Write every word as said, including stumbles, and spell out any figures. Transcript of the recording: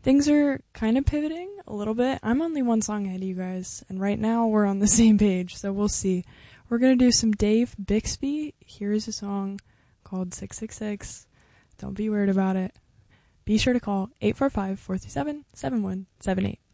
things are kind of pivoting a little bit. I'm only one song ahead of you guys, and right now we're on the same page, so we'll see. We're going to do some Dave Bixby. Here's a song called six six six. Don't be weird about it. Be sure to call eight four five, four three seven, seven one seven eight.